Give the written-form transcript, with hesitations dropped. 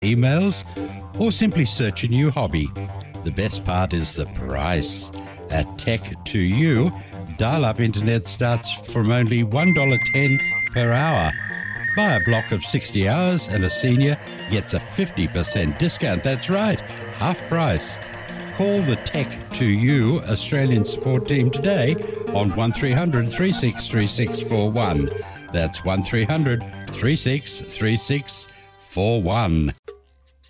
emails, or simply search a new hobby. The best part is the price. At Tech2U, dial-up internet starts from only $1.10 per hour. Buy a block of 60 hours and a senior gets a 50% discount. That's right, half price. Call the Tech2U Australian support team today on 1300 363641. That's 1300 363641.